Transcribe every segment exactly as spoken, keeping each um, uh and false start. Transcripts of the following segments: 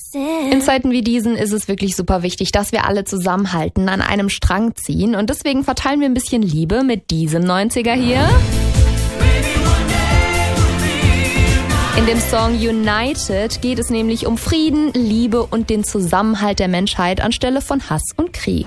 In Zeiten wie diesen ist es wirklich super wichtig, dass wir alle zusammenhalten, an einem Strang ziehen. Und deswegen verteilen wir ein bisschen Liebe mit diesem neunziger hier. In dem Song United geht es nämlich um Frieden, Liebe und den Zusammenhalt der Menschheit anstelle von Hass und Krieg.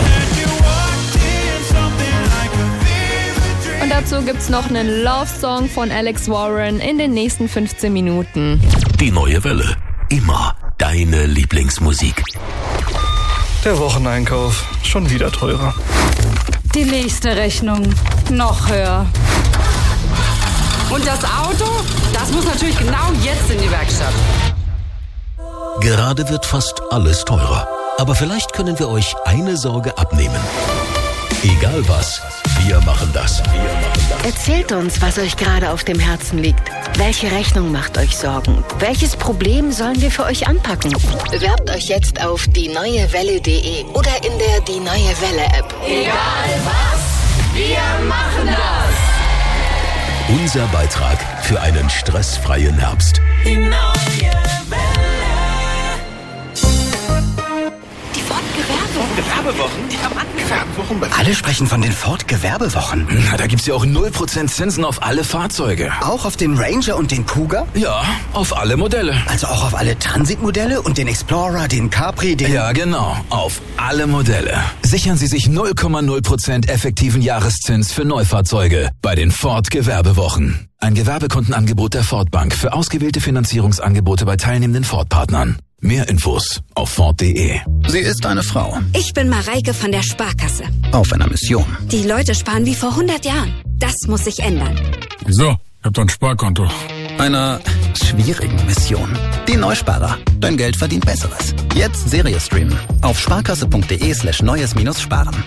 Und dazu gibt's noch einen Love-Song von Alex Warren in den nächsten fünfzehn Minuten. Die neue Welle. Immer deine Lieblingsmusik. Der Wocheneinkauf. Schon wieder teurer. Die nächste Rechnung. Noch höher. Und das Auto? Das muss natürlich genau jetzt in die Werkstatt. Gerade wird fast alles teurer. Aber vielleicht können wir euch eine Sorge abnehmen. Egal was, wir machen das. Wir machen das. Erzählt uns, was euch gerade auf dem Herzen liegt. Welche Rechnung macht euch Sorgen? Welches Problem sollen wir für euch anpacken? Bewerbt euch jetzt auf die neue welle punkt de oder in der Die Neue Welle App. Egal was, wir machen das. Unser Beitrag für einen stressfreien Herbst. Die neue Welle. Die Ford-Gewerbewochen. Gewerbewochen? Die haben angefangen. Alle sprechen von den Ford-Gewerbewochen. Na, da gibt's ja auch null Prozent Zinsen auf alle Fahrzeuge. Auch auf den Ranger und den Cougar? Ja, auf alle Modelle. Also auch auf alle Transit-Modelle und den Explorer, den Capri, den... Ja, genau. Auf alle Modelle. Sichern Sie sich null Komma null Prozent effektiven Jahreszins für Neufahrzeuge bei den Ford-Gewerbewochen. Ein Gewerbekundenangebot der Ford Bank für ausgewählte Finanzierungsangebote bei teilnehmenden Ford-Partnern. Mehr Infos auf Ford punkt de. Sie ist eine Frau. Ich bin Mareike von der Sparkasse. Auf einer Mission. Die Leute sparen wie vor hundert Jahren. Das muss sich ändern. Wieso? Ich hab doch ein Sparkonto. Einer schwierigen Mission. Die Neusparer. Dein Geld verdient Besseres. Jetzt Serie streamen. Auf sparkasse.de slash neues minus sparen.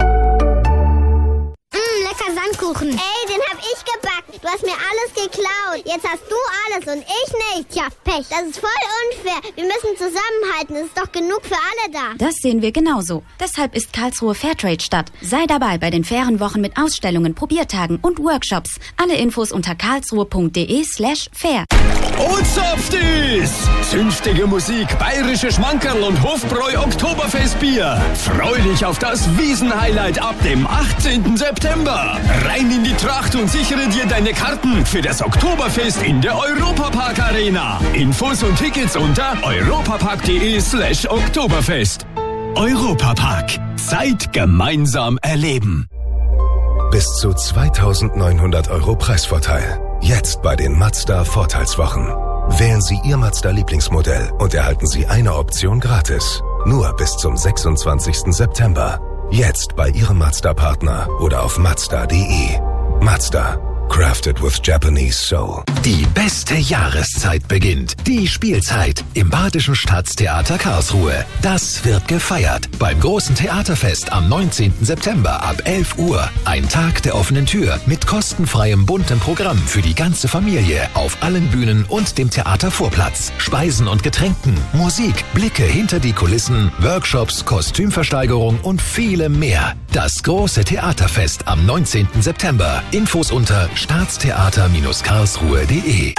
Sandkuchen. Ey, den hab ich gebacken. Du hast mir alles geklaut. Jetzt hast du alles und ich nicht. Tja, Pech. Das ist voll unfair. Wir müssen zusammenhalten. Es ist doch genug für alle da. Das sehen wir genauso. Deshalb ist Karlsruhe Fairtrade Stadt. Sei dabei bei den fairen Wochen mit Ausstellungen, Probiertagen und Workshops. Alle Infos unter karlsruhe.de slash fair. Und Softies! Zünftige Musik, bayerische Schmankerl und Hofbräu Oktoberfestbier. Freu dich auf das Wiesen-Highlight ab dem achtzehnten September. Rein in die Tracht und sichere dir deine Karten für das Oktoberfest in der Europapark Arena. Infos und Tickets unter europapark.de slash Oktoberfest. Europapark. Zeit gemeinsam erleben. Bis zu zweitausendneunhundert Euro Preisvorteil. Jetzt bei den Mazda Vorteilswochen. Wählen Sie Ihr Mazda-Lieblingsmodell und erhalten Sie eine Option gratis. Nur bis zum sechsundzwanzigsten September. Jetzt bei Ihrem Mazda-Partner oder auf mazda punkt de. Mazda. Crafted with Japanese soul. Die beste Jahreszeit beginnt. Die Spielzeit im Badischen Staatstheater Karlsruhe. Das wird gefeiert beim großen Theaterfest am neunzehnten September ab elf Uhr. Ein Tag der offenen Tür mit kostenfreiem buntem Programm für die ganze Familie auf allen Bühnen und dem Theatervorplatz. Speisen und Getränken, Musik, Blicke hinter die Kulissen, Workshops, Kostümversteigerung und viele mehr. Das große Theaterfest am neunzehnten September. Infos unter staatstheater karlsruhe punkt de.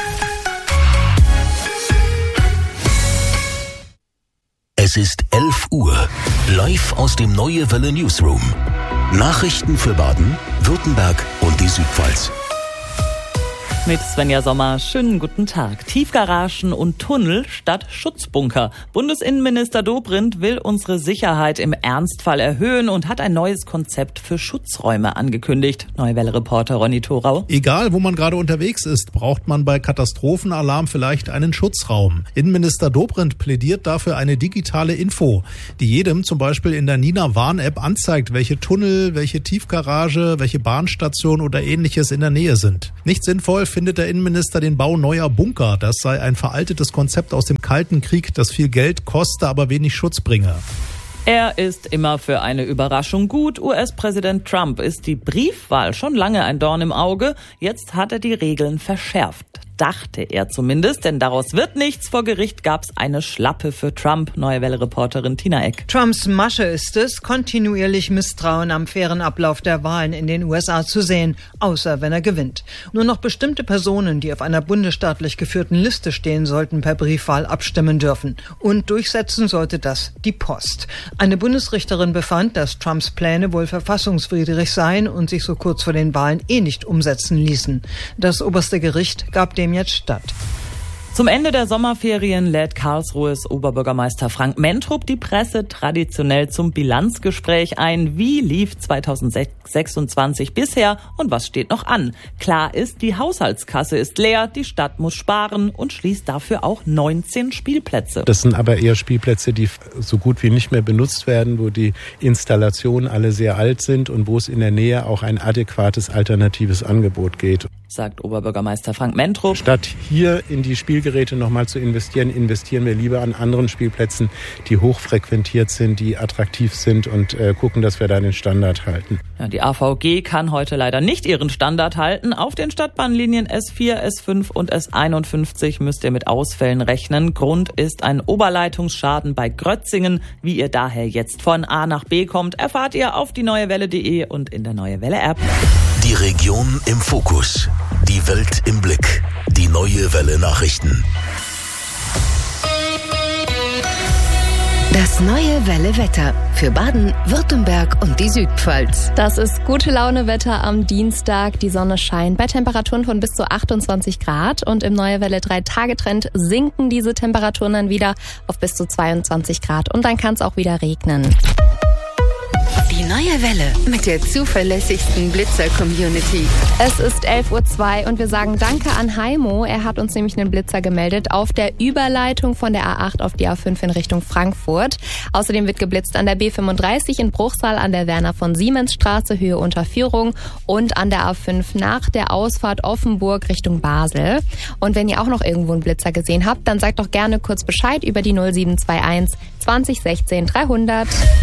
Es ist elf Uhr. Live aus dem Neue Welle Newsroom. Nachrichten für Baden, Württemberg und die Südpfalz. Mit Svenja Sommer, schönen guten Tag. Tiefgaragen und Tunnel statt Schutzbunker. Bundesinnenminister Dobrindt will unsere Sicherheit im Ernstfall erhöhen und hat ein neues Konzept für Schutzräume angekündigt. Neue Welle-Reporter Ronny Thorau. Egal, wo man gerade unterwegs ist, braucht man bei Katastrophenalarm vielleicht einen Schutzraum. Innenminister Dobrindt plädiert dafür eine digitale Info, die jedem zum Beispiel in der Nina Warn-App anzeigt, welche Tunnel, welche Tiefgarage, welche Bahnstation oder ähnliches in der Nähe sind. Nicht sinnvoll findet der Innenminister den Bau neuer Bunker. Das sei ein veraltetes Konzept aus dem Kalten Krieg, das viel Geld koste, aber wenig Schutz bringe. Er ist immer für eine Überraschung gut. U S-Präsident Trump ist die Briefwahl schon lange ein Dorn im Auge. Jetzt hat er die Regeln verschärft. dachte er zumindest, denn daraus wird nichts. Vor Gericht gab's eine Schlappe für Trump. Neue Welle-Reporterin Tina Eck. Trumps Masche ist es, kontinuierlich Misstrauen am fairen Ablauf der Wahlen in den U S A zu sehen, außer wenn er gewinnt. Nur noch bestimmte Personen, die auf einer bundesstaatlich geführten Liste stehen, sollten per Briefwahl abstimmen dürfen. Und durchsetzen sollte das die Post. Eine Bundesrichterin befand, dass Trumps Pläne wohl verfassungswidrig seien und sich so kurz vor den Wahlen eh nicht umsetzen ließen. Das oberste Gericht gab dem jetzt statt. Zum Ende der Sommerferien lädt Karlsruhes Oberbürgermeister Frank Mentrup die Presse traditionell zum Bilanzgespräch ein. Wie lief zweitausendsechsundzwanzig bisher und was steht noch an? Klar ist, die Haushaltskasse ist leer, die Stadt muss sparen und schließt dafür auch neunzehn Spielplätze. Das sind aber eher Spielplätze, die so gut wie nicht mehr benutzt werden, wo die Installationen alle sehr alt sind und wo es in der Nähe auch ein adäquates alternatives Angebot geht. Sagt Oberbürgermeister Frank Mentrup. Statt hier in die Spielgeräte nochmal zu investieren, investieren wir lieber an anderen Spielplätzen, die hochfrequentiert sind, die attraktiv sind und äh, gucken, dass wir da den Standard halten. Ja, die A V G kann heute leider nicht ihren Standard halten. Auf den Stadtbahnlinien S vier, S fünf und S einundfünfzig müsst ihr mit Ausfällen rechnen. Grund ist ein Oberleitungsschaden bei Grötzingen. Wie ihr daher jetzt von A nach B kommt, erfahrt ihr auf die neue welle punkt de und in der Neue Welle App. Die Region im Fokus. Die Welt im Blick. Die Neue Welle Nachrichten. Das Neue Welle Wetter für Baden, Württemberg und die Südpfalz. Das ist gute Laune Wetter am Dienstag. Die Sonne scheint bei Temperaturen von bis zu achtundzwanzig Grad. Und im Neue Welle drei Tage Trend sinken diese Temperaturen dann wieder auf bis zu zweiundzwanzig Grad. Und dann kann es auch wieder regnen. Die Neue Welle mit der zuverlässigsten Blitzer-Community. Es ist elf Uhr zwei und wir sagen Danke an Heimo. Er hat uns nämlich einen Blitzer gemeldet auf der Überleitung von der A acht auf die A fünf in Richtung Frankfurt. Außerdem wird geblitzt an der B fünfunddreißig in Bruchsal, an der Werner von Siemens Straße, Höhe Unterführung und an der A fünf nach der Ausfahrt Offenburg Richtung Basel. Und wenn ihr auch noch irgendwo einen Blitzer gesehen habt, dann sagt doch gerne kurz Bescheid über die null sieben zwei eins zwanzig sechzehn dreihundert.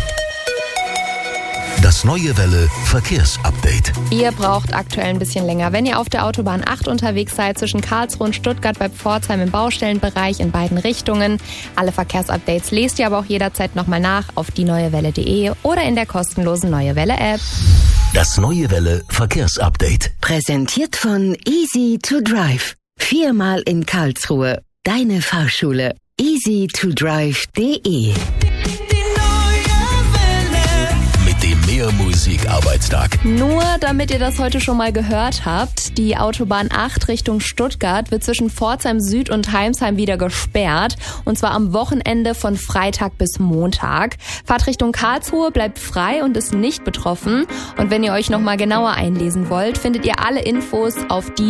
Das Neue Welle Verkehrsupdate. Ihr braucht aktuell ein bisschen länger. Wenn ihr auf der Autobahn acht unterwegs seid, zwischen Karlsruhe und Stuttgart bei Pforzheim im Baustellenbereich in beiden Richtungen. Alle Verkehrsupdates lest ihr aber auch jederzeit nochmal nach auf die neue welle punkt de oder in der kostenlosen Neue Welle App. Das Neue Welle Verkehrsupdate. Präsentiert von Easy to Drive. Viermal in Karlsruhe. Deine Fahrschule. easy to drive punkt de. Mehr Musik-Arbeitstag. Nur damit ihr das heute schon mal gehört habt, die Autobahn acht Richtung Stuttgart wird zwischen Pforzheim Süd und Heimsheim wieder gesperrt. Und zwar am Wochenende von Freitag bis Montag. Fahrt Richtung Karlsruhe bleibt frei und ist nicht betroffen. Und wenn ihr euch nochmal genauer einlesen wollt, findet ihr alle Infos auf die